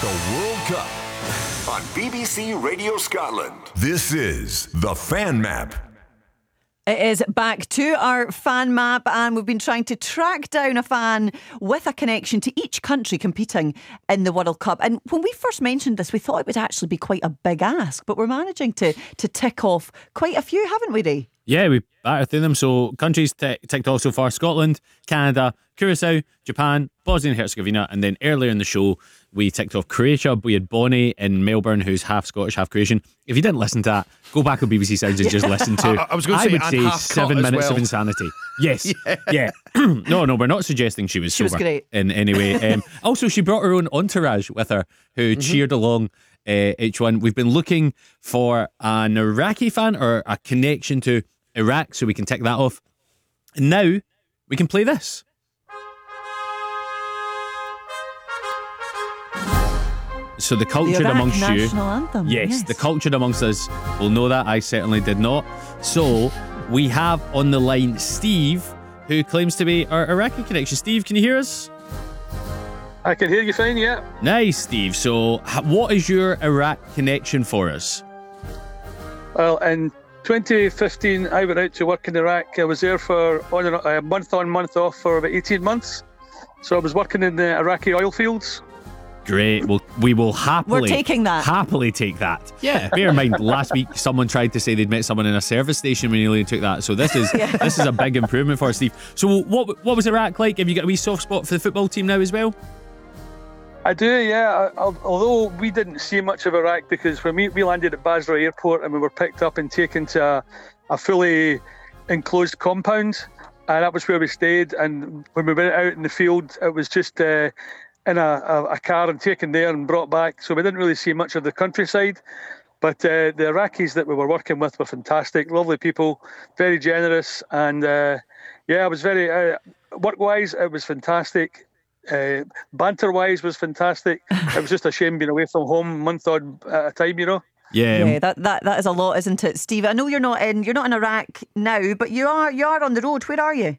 the World Cup on BBC Radio Scotland. This is the Fan Map. It is back to our fan map, and we've been trying to track down a fan with a connection to each country competing in the World Cup. And when we first mentioned this, we thought it would actually be quite a big ask, but we're managing to tick off quite a few, haven't we, Ray? Yeah, we battered through them. So countries ticked off so far: Scotland, Canada, Curacao, Japan, Bosnia and Herzegovina, and then earlier in the show we ticked off Croatia. We had Bonnie in Melbourne, who's half Scottish, half Croatian. If you didn't listen to that, go back on BBC Sounds and just listen to I was going to say, would say half 7 cut as minutes well. of insanity. Yes, yeah. No, we're not suggesting she was She was sober great. in any way. Also, she brought her own entourage with her, who cheered along each one. We've been looking for an Iraqi fan or a connection to Iraq, so we can tick that off. And now we can play this. So the culture Iraq amongst you, national anthem. yes, the culture amongst us will know that. I certainly did not. So we have on the line Steve, who claims to be our Iraqi connection. Steve, can you hear us? I can hear you fine, yeah. Nice, Steve. So what is your Iraq connection for us? Well, in 2015, I went out to work in Iraq. I was there for a month on, month off for about 18 months. So I was working in the Iraqi oil fields. Great. Well, we will happily. We're taking that. Happily take that. Yeah. Bear in mind, last week someone tried to say they'd met someone in a service station when nearly took that. So this is this is a big improvement for Steve. So what was Iraq like? Have you got a wee soft spot for the football team now as well? I do, yeah. Although we didn't see much of Iraq because when we landed at Basra Airport and we were picked up and taken to a fully enclosed compound, and that was where we stayed. And when we went out in the field, it was just in a car and taken there and brought back. So we didn't really see much of the countryside. But the Iraqis that we were working with were fantastic, lovely people, very generous. And I was very, work-wise, it was fantastic. Banter-wise was fantastic. It was just a shame being away from home a month odd at a time, you know. Yeah, that is a lot, isn't it, Steve? I know you're not in Iraq now, but you are on the road. Where are you?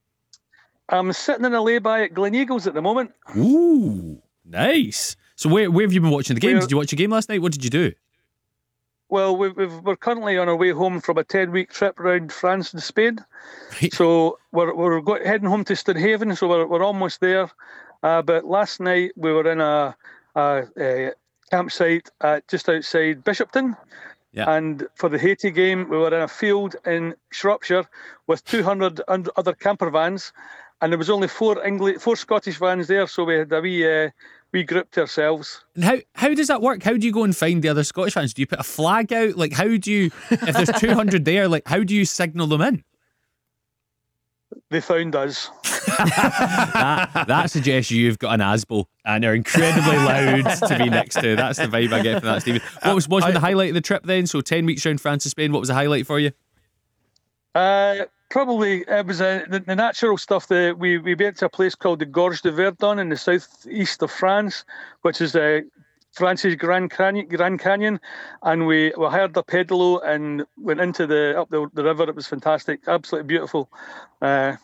I'm sitting in a lay-by at Gleneagles at the moment. Ooh, nice. So where have you been watching the game? Did you watch a game last night? What did you do? Well, we're currently on our way home from a 10-week trip around France and Spain. Right. So we're heading home to Stonehaven, so we're almost there. But last night we were in a campsite just outside Bishopton. Yeah. And for the Haiti game, we were in a field in Shropshire with 200 other camper vans. And there was only four Scottish vans there, so we had a wee group to ourselves. And how does that work? How do you go and find the other Scottish fans? Do you put a flag out? Like, how do you, if there's 200 there, like, how do you signal them in? They found us. That suggests you've got an ASBO and are incredibly loud to be next to. That's the vibe I get from that, Stephen. What was the highlight of the trip then? So 10 weeks around France and Spain, what was the highlight for you? Probably it was the natural stuff. That we went to a place called the Gorge de Verdun in the southeast of France, which is France's Grand Canyon, and we hired a pedalo and went into up the river. It was fantastic, absolutely beautiful. It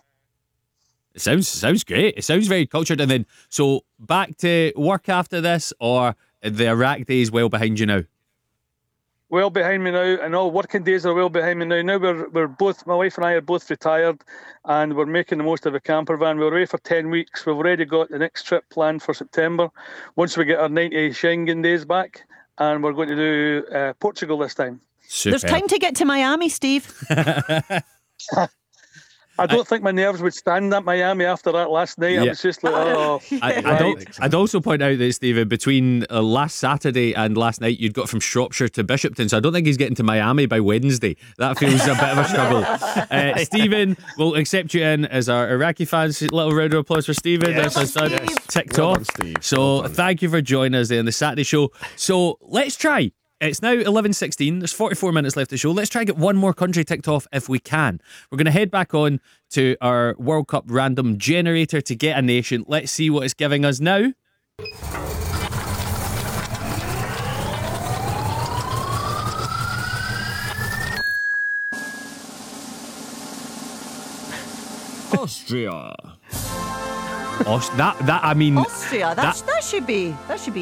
sounds great. It sounds very cultured. And then, so back to work after this, or the Iraq days well behind you now? Well behind me now, and all working days are well behind me now. Now we're both, my wife and I are both retired, and we're making the most of a camper van. We're away for 10 weeks. We've already got the next trip planned for September, once we get our 90 Schengen days back, and we're going to do Portugal this time. Super. There's time to get to Miami, Steve. I don't think my nerves would stand at Miami after that last night. I was just like, oh. I'd also point out that, Stephen, between last Saturday and last night, you'd got from Shropshire to Bishopton, so I don't think he's getting to Miami by Wednesday. That feels a bit of a struggle. Stephen, we'll accept you in as our Iraqi fans. A little round of applause for Stephen. Yes. That's ticked Well off. done, Steve. So Well done. thank you for joining us in the Saturday show. So let's try. It's now 11:16. There's 44 minutes left of the show. Let's try to get one more country ticked off if we can. We're going to head back on to our World Cup random generator to get a nation. Let's see what it's giving us now. Austria. I mean, Austria. That should be